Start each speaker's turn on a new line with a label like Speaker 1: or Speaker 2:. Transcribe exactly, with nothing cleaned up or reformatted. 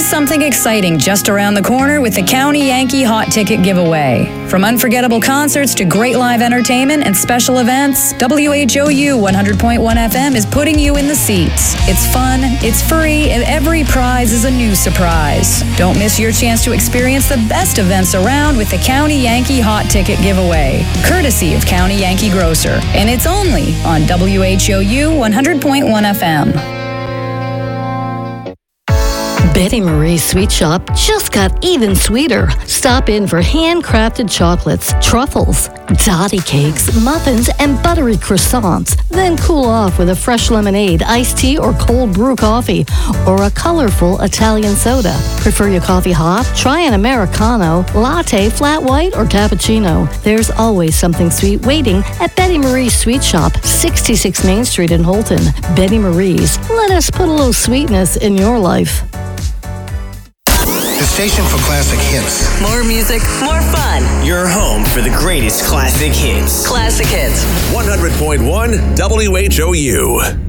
Speaker 1: something exciting just around the corner with the County Yankee Hot Ticket Giveaway. From unforgettable concerts to great live entertainment and special events, W H O U one hundred point one F M is putting you in the seats. It's fun, it's free, and every prize is a new surprise. Don't miss your chance to experience the best events around with the County Yankee Hot Ticket Giveaway, courtesy of County Yankee Grocer. And it's only on W H O U one hundred point one F M.
Speaker 2: Betty Marie's Sweet Shop just got even sweeter. Stop in for handcrafted chocolates, truffles, dotty cakes, muffins, and buttery croissants. Then cool off with a fresh lemonade, iced tea, or cold brew coffee, or a colorful Italian soda. Prefer your coffee hot? Try an Americano, latte, flat white, or cappuccino. There's always something sweet waiting at Betty Marie's Sweet Shop, sixty-six Main Street in Holton. Betty Marie's. Let us put a little sweetness in your life.
Speaker 3: The station for classic hits.
Speaker 4: More music, more fun.
Speaker 5: Your home for the greatest classic hits.
Speaker 4: Classic hits.
Speaker 6: one hundred point one W H O U.